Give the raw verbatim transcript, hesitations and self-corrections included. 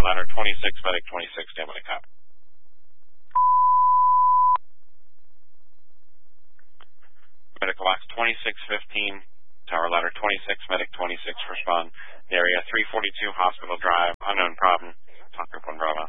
ladder twenty-six, medic twenty-six, stand by the cop. Medical box twenty-six fifteen, tower ladder twenty-six, medic twenty-six, respond. Area three forty-two, Hospital Drive, unknown problem. Talk group one Bravo.